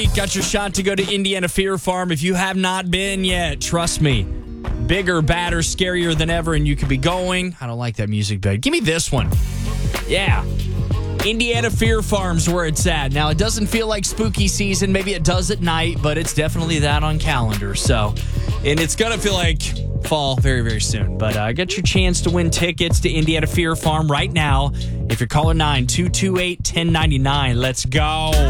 Got your shot to go to Indiana Fear Farm. If you have not been yet, trust me, bigger, badder, scarier than ever, and you could be going. I don't like that music bed. Give me this one. Yeah. Indiana Fear Farm's where it's at. Now, it doesn't feel like spooky season. Maybe it does at night, but it's definitely that on calendar. So, and it's going to feel like fall very, very soon. But get your chance to win tickets to Indiana Fear Farm right now. If you're calling 9-228-1099, let's go.